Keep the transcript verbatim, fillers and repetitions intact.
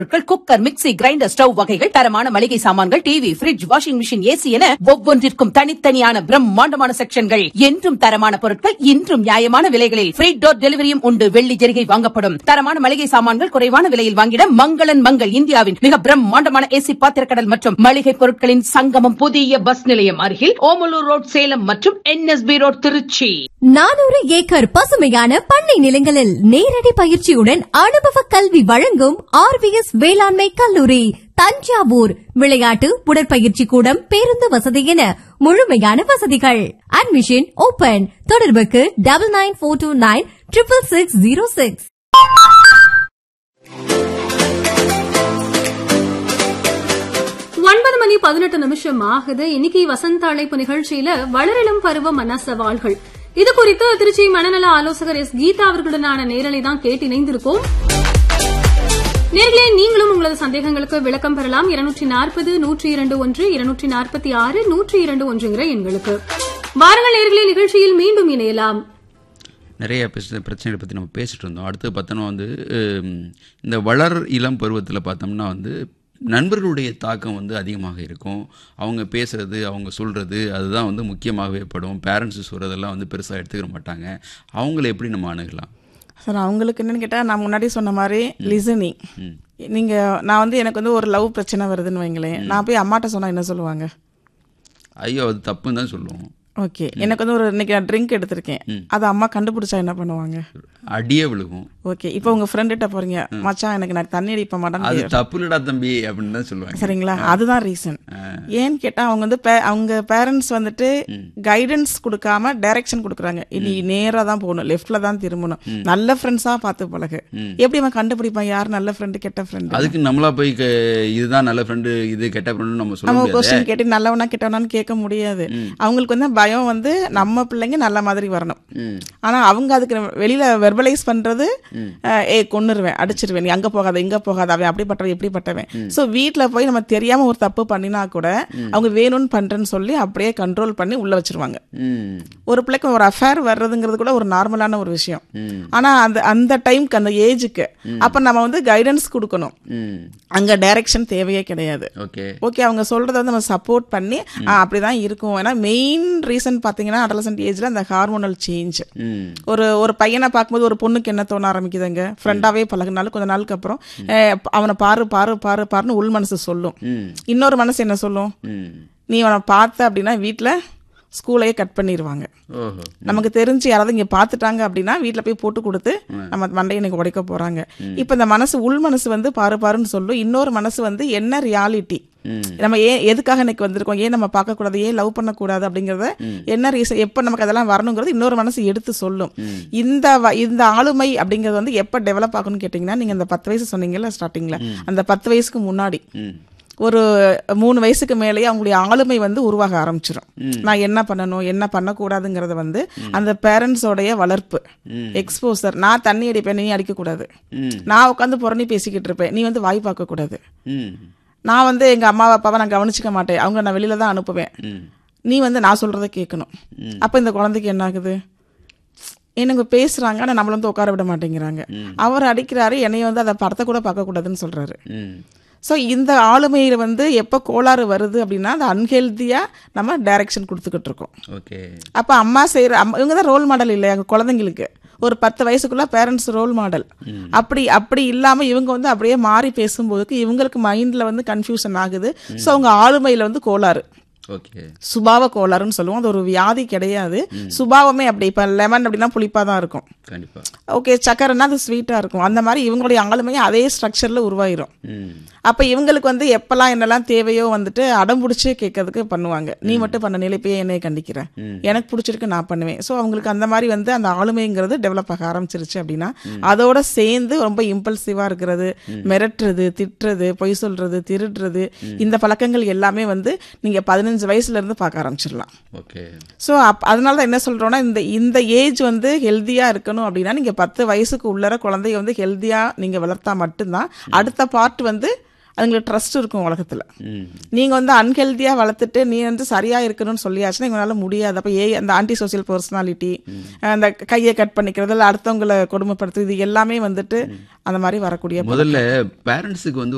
Cooker, mixie, grinder, stove வகைகள், தரமான மளிகை சாமான்கள், TV, fridge, washing machine, AC என ஒவ்வொன்றிற்கும் தனித்தனியான பிரம்மாண்டமான செக்ஷன்கள். என்றும் தரமான பொருட்கள், இன்றும் நியாயமான விலைகளில் ஃப்ரீ டோர் டெலிவரியும் உண்டு. வெள்ளி ஜெரிகை வாங்கப்படும். தரமான மளிகை சாமான்கள் குறைவான விலையில் வாங்கிட மங்களன் மங்கள், இந்தியாவின் மிக பிரம்மாண்டமான ஏசி பாத்திரக்கடல் மற்றும் மளிகை பொருட்களின் சங்கமம். புதிய பஸ் நிலையம் அருகில் ஓமலூர் ரோட் சேலம் மற்றும் என்எஸ்பி ரோட் திருச்சி. நானூறு ஏக்கர் பசுமையான பண்ணை நிலங்களில் நேரடி பயிற்சியுடன் அனுபவ கல்வி வழங்கும் ஆர்விஎஸ் வேளாண்மை கல்லூரி தஞ்சாவூர். விளையாட்டு, உடற்பயிற்சி கூடம், பேருந்து வசதி என முழுமையான வசதிகள். Admission open. தொடர்புக்கு டபுள் நைன் போர் two nine triple six zero six. ஒன்பது மணி பதினெட்டு நிமிஷம் ஆகுது. இன்னைக்கு வசந்த அழைப்பு நிகழ்ச்சியில வளரிளம் பருவ மன சவால்கள் இது குறித்து திருச்சி மனநல ஆலோசகர் எஸ் கீதா அவர்களுடனான நேரலை தான் கேட்டு இணைந்திருக்கோம். நேர்களே, நீங்களும் உங்களது சந்தேகங்களுக்கு விளக்கம் பெறலாம். இருநூற்றி நாற்பது நூற்றி இரண்டு ஒன்று இருநூற்றி நாற்பத்தி ஆறு நூற்றி இரண்டு ஒன்றுங்கிற எண்களுக்கு வாருங்கள். நேர்களே, நிகழ்ச்சியில் மீண்டும் இணையலாம். நிறைய பிரச்சனைகளை பற்றி நம்ம பேசிட்டு இருந்தோம். அடுத்து பார்த்தோன்னா வந்து இந்த வளர் இளம் பருவத்தில் பார்த்தோம்னா வந்து நண்பர்களுடைய தாக்கம் வந்து அதிகமாக இருக்கும். அவங்க பேசுகிறது, அவங்க சொல்கிறது, அதுதான் வந்து முக்கியமாகவே படும். பேரண்ட்ஸு சொல்கிறதெல்லாம் வந்து பெருசாக எடுத்துக்கிற மாட்டாங்க. அவங்கள எப்படி நம்ம அணுகலாம் சார்? அவங்களுக்கு என்னென்னு கேட்டால், நான் முன்னாடி சொன்ன மாதிரி லிசனிங். நீங்கள் நான் வந்து எனக்கு வந்து ஒரு லவ் பிரச்சனை வருதுன்னு வைங்களேன், நான் போய் அம்மாட்ட சொன்னால் என்ன சொல்லுவாங்க? ஐயோ அது தப்புன்னு தான் சொல்லுவோம். ஓகே, எனக்கு வந்து ஒரு இன்னைக்கு நான் ட்ரிங்க் எடுத்திருக்கேன், அது அம்மா கண்டுபிடிச்சா என்ன பண்ணுவாங்க? அடியே விழுகும். ஓகே, இப்போ உங்க ஃப்ரெண்ட்ட போறீங்க, மச்சான் எனக்கு நான் தண்ணி அடிப்ப மாட்டேன், அது தப்புலடா தம்பி அப்படின்னு தான் சொல்லுவாங்க. சரிங்களா? அதுதான் ரீசன். ஏன்னு கேட்டா அவங்க வந்து அவங்க பேரண்ட்ஸ் வந்துட்டு கைடன்ஸ் கொடுக்காம டைரக்ஷன் கொடுக்குறாங்க. இனி நேரா தான் போகணும், லெஃப்ட்ல தான் திரும்பணும், நல்ல ஃப்ரெண்ட்ஸா பார்த்து பழகு. எப்படி அவன் கண்டுபிடிப்பான் யார் நல்ல ஃப்ரெண்டு கெட்ட ஃப்ரெண்டு? அதுக்கு நம்மளா போய் இதுதான் நல்ல ஃப்ரெண்டு இது கெட்ட ஃப்ரெண்டு நம்ம சொல்ல முடியாது. கொஸ்டின் கேட்டு நல்லவனா கெட்டவனான்னு கேட்க முடியாது. அவங்களுக்கு வந்து பயம் வந்து நம்ம பிள்ளைங்க நல்ல மாதிரி வரணும். ஆனா அவங்க அதுக்கு வெளியில வெர்பலைஸ் பண்றது, ஏ கொன்னுருவேன், அடிச்சிருவேன், நீ அங்க போகாத இங்க போகாத, அவன் அப்படிப்பட்டவன் எப்படிப்பட்டவன். சோ வீட்டுல போய் நம்ம தெரியாம ஒரு தப்பு பண்ணினா கூட அவங்க வேணும்னு பண்றேன்னு சொல்லி அப்படியே கண்ட்ரோல் பண்ணி உள்ள வச்சிருவாங்க. ஒரு பிள்ளைக்கு ஒரு அஃபேர் வர்றதுங்கிறது கூட ஒரு நார்மலான ஒரு விஷயம். ஆனா அந்த அந்த டைம்க்கு அந்த ஏஜுக்கு அப்ப நம்ம வந்து கைடன்ஸ் கொடுக்கணும். அங்க டைரக்ஷன் தேவையே கிடையாது. ஓகே, அவங்க சொல்றத வந்து நம்ம சப்போர்ட் பண்ணி அப்படிதான் இருக்கும். ஏன்னா மெயின் ரீசன் பாத்தீங்கன்னா அடலசன்ட் ஏஜ்ல அந்த ஹார்மோனல் சேஞ்ச். ஒரு ஒரு பையனை பார்க்கும்போது ஒரு பொண்ணுக்கு என்ன தோண ஆரம்பிக்குதுங்க, ஃப்ரெண்டாவே பழகினாலும் கொஞ்ச நாளுக்கு அப்புறம் அவனை பாரு பாரு பாரு பாருன்னு உள் மனசு சொல்லும். இன்னொரு மனசு என்ன சொல்லும், நீ அவனை பார்த்த அப்படின்னா வீட்டுல ஸ்கூலையே கட் பண்ணிடுவாங்க. நமக்கு தெரிஞ்சு யாராவது இங்க பாத்துட்டாங்க அப்படின்னா வீட்டுல போய் போட்டு கொடுத்து நம்ம மண்டையை எனக்கு உடைக்க போறாங்க. இப்ப இந்த மனசு உள் மனசு வந்து பாரு பாருன்னு சொல்லும். இன்னொரு மனசு வந்து என்ன ரியாலிட்டி, நம்ம ஏன் எதுக்காக எனக்கு வந்திருக்கோம், ஏன் நம்ம பார்க்க கூடாது, ஏன் லவ் பண்ணக்கூடாது அப்படிங்கறத என்ன ரீசன், எப்ப நமக்கு அதெல்லாம் வரணுங்கிறது இன்னொரு மனசு எடுத்து சொல்லும். இந்த இந்த ஆளுமை அப்படிங்கறது வந்து எப்ப டெவலப் ஆகும்னு கேட்டீங்கன்னா, நீங்க அந்த பத்து வயசு சொன்னீங்கல்ல ஸ்டார்டிங்ல, அந்த பத்து வயசுக்கு முன்னாடி ஒரு மூணு வயசுக்கு மேலேயே அவங்களுடைய ஆளுமை வந்து உருவாக ஆரம்பிச்சிடும். நான் என்ன பண்ணணும் என்ன பண்ணக்கூடாதுங்கிறத வந்து அந்த பேரண்ட்ஸோடைய வளர்ப்பு, எக்ஸ்போசர். நான் தண்ணி அடிப்பேன், நீ அடிக்க கூடாது. நான் உட்காந்து புறணி பேசிக்கிட்டு இருப்பேன், நீ வந்து வாய் பார்க்க கூடாது. நான் வந்து எங்க அம்மா அப்பாவை நான் கவனிச்சுக்க மாட்டேன், அவங்க நான் வெளியில தான் அனுப்புவேன், நீ வந்து நான் சொல்றதை கேட்கணும். அப்ப இந்த குழந்தைக்கு என்ன ஆகுது, எனக்கு பேசுறாங்க ஆனா நம்மள வந்து உட்கார விட மாட்டேங்கிறாங்க. அவர் அடிக்கிறாரு, என்னைய வந்து அதை படத்தை கூட பார்க்க கூடாதுன்னு சொல்றாரு. ஸோ இந்த ஆளுமையில வந்து எப்போ கோளாறு வருது அப்படின்னா, அந்த அன்ஹெல்தியா நம்ம டைரக்ஷன் கொடுத்துக்கிட்டு இருக்கோம். அப்போ அம்மா செய்யற இவங்க தான் ரோல் மாடல் இல்லையா குழந்தைங்களுக்கு. ஒரு பத்து வயசுக்குள்ள பேரண்ட்ஸ் ரோல் மாடல். அப்படி அப்படி இல்லாம இவங்க வந்து அப்படியே மாறி பேசும்போதுக்கு இவங்களுக்கு மைண்ட்ல வந்து கன்ஃபியூஷன் ஆகுது. ஸோ அவங்க ஆளுமையில வந்து கோளாறு, சுபாவ கோளாறுன்னு சொல்லுவோம். அது ஒரு வியாதி கிடையாது, சுபாவமே அப்படி. இப்ப லெமன் அப்படின்னா புளிப்பா தான் இருக்கும், ஓகே, சக்கரைன்னா அது ஸ்வீட்டா இருக்கும். அந்த மாதிரி இவங்களுடைய ஆளுமையை அதே ஸ்ட்ரக்சர்ல உருவாயிரும். அப்ப இவங்களுக்கு வந்து எப்பெல்லாம் என்னெல்லாம் தேவையோ வந்துட்டு அடம்பிடிச்சு கேட்கறதுக்கு பண்ணுவாங்க. நீ மட்டும் பண்ண நிலைப்பையே என்னைய கண்டிக்கிறேன், எனக்கு பிடிச்சிருக்கு நான் பண்ணுவேன். ஸோ அவங்களுக்கு அந்த மாதிரி வந்து அந்த ஆளுமைங்கிறது டெவலப் ஆக ஆரம்பிச்சிருச்சு அப்படின்னா, அதோட சேர்ந்து ரொம்ப இம்பல்சிவா இருக்கிறது, மிரட்டுறது, திட்டுறது, பொய் சொல்றது, திருடுறது, இந்த பழக்கங்கள் எல்லாமே வந்து நீங்க பதினஞ்சு வயசுல இருந்து பார்க்க ஆரம்பிச்சிடலாம். ஸோ அதனால தான் என்ன சொல்றோம்னா, இந்த இந்த ஏஜ் வந்து ஹெல்தியா இருக்கணும் அப்படின்னா நீங்க பத்து வயசுக்கு உள்ளர குழந்தைய வந்து ஹெல்தியா நீங்க வளர்த்தா மட்டும்தான் அடுத்த பார்ட் வந்து அதுங்களுக்கு ட்ரஸ்ட் இருக்கும் உலகத்துல. நீங்க வந்து அன்ஹெல்தியா வளர்த்துட்டு நீ வந்து சரியா இருக்கணும்னு சொல்லியாச்சுன்னா இவங்களால முடியாது. அப்ப ஏ அந்த ஆன்டி சோசியல் பர்சனாலிட்டி, அந்த கையை கட் பண்ணிக்கிறது, அடுத்தவங்களை கொடுமைப்படுத்துறது, இது எல்லாமே வந்துட்டு அந்த மாதிரி வரக்கூடிய. முதல்ல பேரண்ட்ஸுக்கு வந்து